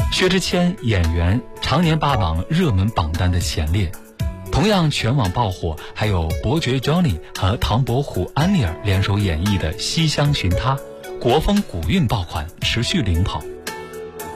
薛之谦演员常年霸榜热门榜单的前列，同样全网爆火还有伯爵 Johnny 和唐伯虎安妮儿联手演绎的《西厢寻他》，国风古韵爆款持续领跑。